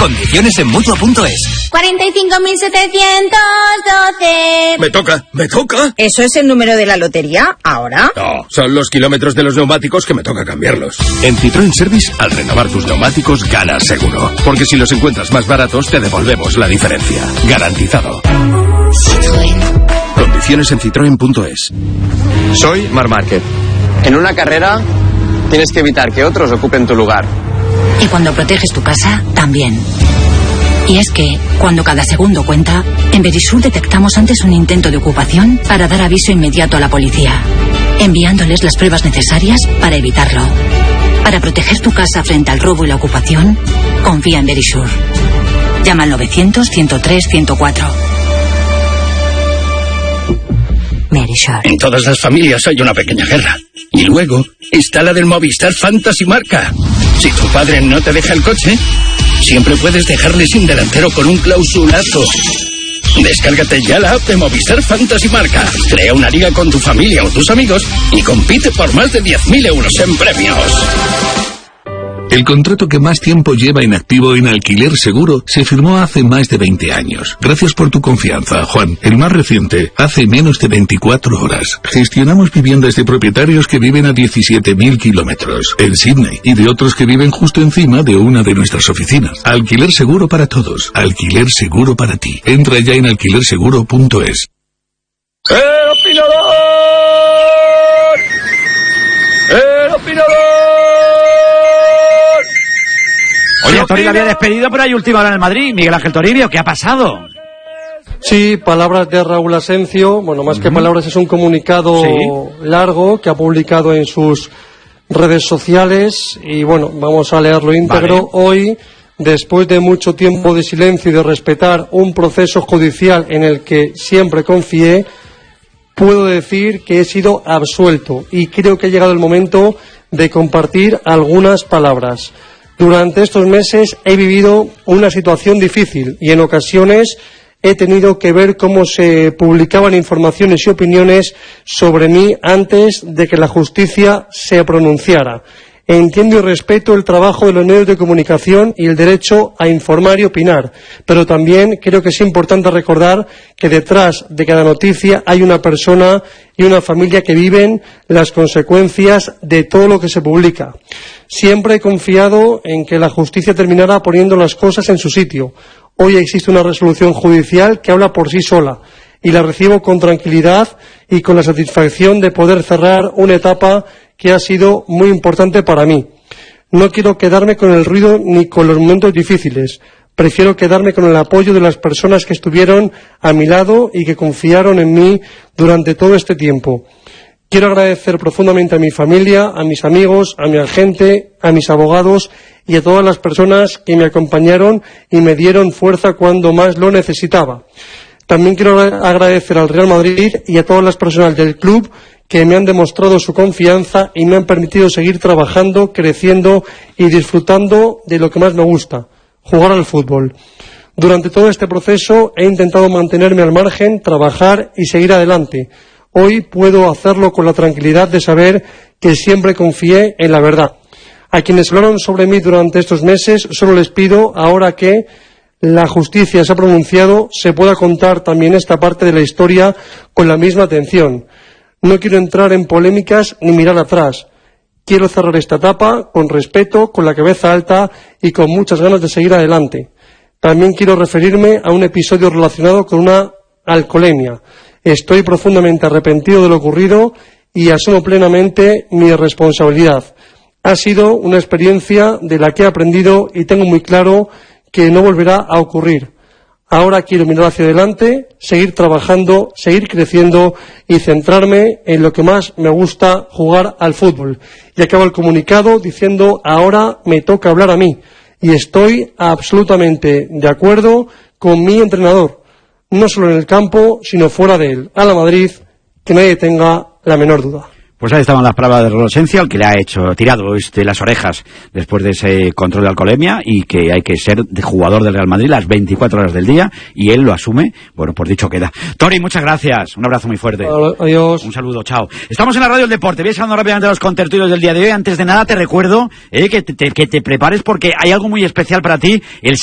Condiciones en Mutua.es. 45.712. Me toca. ¿Eso es el número de la lotería ahora? No, son los kilómetros de los neumáticos que me toca cambiarlos. En Citroën Service, al renovar tus neumáticos, ganas seguro. Porque si los encuentras más baratos, te devolvemos la diferencia. Garantizado. Citroën. Condiciones en Citroën.es. Soy Marc Márquez. En una carrera tienes que evitar que otros ocupen tu lugar. Y cuando proteges tu casa, también. Y es que, cuando cada segundo cuenta, en Verisur detectamos antes un intento de ocupación para dar aviso inmediato a la policía, enviándoles las pruebas necesarias para evitarlo. Para proteger tu casa frente al robo y la ocupación, confía en Verisur. Llama al 900-103-104. Verisur. En todas las familias hay una pequeña guerra. Y luego está la del Movistar Fantasy Marca. Si tu padre no te deja el coche, siempre puedes dejarle sin delantero con un clausulazo. Descárgate ya la app de Movistar Fantasy Marca. Crea una liga con tu familia o tus amigos y compite por más de 10.000 euros en premios. El contrato que más tiempo lleva en activo en Alquiler Seguro se firmó hace más de 20 años. Gracias por tu confianza, Juan. El más reciente, hace menos de 24 horas. Gestionamos viviendas de propietarios que viven a 17.000 kilómetros en Sydney y de otros que viven justo encima de una de nuestras oficinas. Alquiler Seguro para todos. Alquiler Seguro para ti. Entra ya en alquilerseguro.es. ¡El opinador! ¡El opinador! Oye, Toribio había despedido, pero hay última hora en el Madrid. Miguel Ángel Toribio, ¿qué ha pasado? Sí, palabras de Raúl Asencio. Bueno, más que palabras, es un comunicado largo que ha publicado en sus redes sociales. Y bueno, vamos a leerlo íntegro. Vale. Hoy, después de mucho tiempo de silencio y de respetar un proceso judicial en el que siempre confié, puedo decir que he sido absuelto. Y creo que ha llegado el momento de compartir algunas palabras. Durante estos meses he vivido una situación difícil y en ocasiones he tenido que ver cómo se publicaban informaciones y opiniones sobre mí antes de que la justicia se pronunciara. Entiendo y respeto el trabajo de los medios de comunicación y el derecho a informar y opinar, pero también creo que es importante recordar que detrás de cada noticia hay una persona y una familia que viven las consecuencias de todo lo que se publica. Siempre he confiado en que la justicia terminará poniendo las cosas en su sitio. Hoy existe una resolución judicial que habla por sí sola y la recibo con tranquilidad y con la satisfacción de poder cerrar una etapa que ha sido muy importante para mí. No quiero quedarme con el ruido ni con los momentos difíciles. Prefiero quedarme con el apoyo de las personas que estuvieron a mi lado y que confiaron en mí durante todo este tiempo. Quiero agradecer profundamente a mi familia, a mis amigos, a mi agente, a mis abogados y a todas las personas que me acompañaron y me dieron fuerza cuando más lo necesitaba. También quiero agradecer al Real Madrid y a todas las personas del club que me han demostrado su confianza y me han permitido seguir trabajando, creciendo y disfrutando de lo que más me gusta, jugar al fútbol. Durante todo este proceso he intentado mantenerme al margen, trabajar y seguir adelante. Hoy puedo hacerlo con la tranquilidad de saber que siempre confié en la verdad. A quienes hablaron sobre mí durante estos meses, solo les pido, ahora que la justicia se ha pronunciado, se pueda contar también esta parte de la historia con la misma atención. No quiero entrar en polémicas ni mirar atrás. Quiero cerrar esta etapa con respeto, con la cabeza alta y con muchas ganas de seguir adelante. También quiero referirme a un episodio relacionado con una alcoholemia. Estoy profundamente arrepentido de lo ocurrido y asumo plenamente mi responsabilidad. Ha sido una experiencia de la que he aprendido y tengo muy claro que no volverá a ocurrir. Ahora quiero mirar hacia adelante, seguir trabajando, seguir creciendo y centrarme en lo que más me gusta, jugar al fútbol. Y acabo el comunicado diciendo, ahora me toca hablar a mí. Y estoy absolutamente de acuerdo con mi entrenador, no solo en el campo, sino fuera de él. A la Madrid, que nadie tenga la menor duda. Pues ahí estaban las palabras de Raúl Asencio, al que le ha tirado de las orejas después de ese control de alcoholemia y que hay que ser de jugador del Real Madrid las 24 horas del día y él lo asume. Bueno, por dicho queda. Tori, muchas gracias. Un abrazo muy fuerte. Adiós. Un saludo, chao. Estamos en la radio del deporte. Voy hablando rápidamente de los contertulios del día de hoy. Antes de nada te recuerdo que te prepares porque hay algo muy especial para ti. El